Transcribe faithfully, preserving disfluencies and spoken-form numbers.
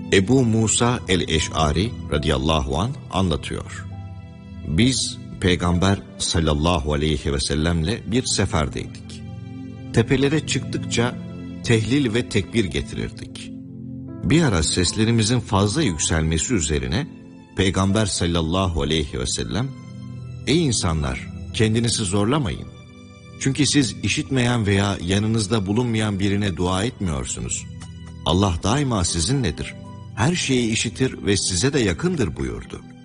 Ebu Musa el-Eş'ari radıyallahu anh anlatıyor. Biz Peygamber sallallahu aleyhi ve sellemle bir seferdeydik. Tepelere çıktıkça tehlil ve tekbir getirirdik. Bir ara seslerimizin fazla yükselmesi üzerine Peygamber sallallahu aleyhi ve sellem, "Ey insanlar, kendinizi zorlamayın. Çünkü siz işitmeyen veya yanınızda bulunmayan birine dua etmiyorsunuz. Allah daima sizinledir. Her şeyi işitir ve size de yakındır" buyurdu.